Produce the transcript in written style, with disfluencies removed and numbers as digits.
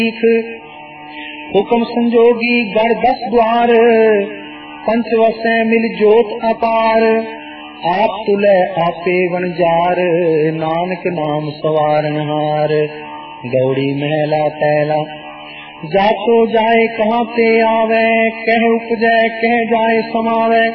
हुक्म संजोगी गढ़ 10 द्वार, पंच वसै मिल जोत अपार। आप तुलै आपे वणजार, नानक नाम सवारनहार। गौड़ी महला पहला। जाको जाए कहाँ ते आवे, कह उपजै कह जाए समावे।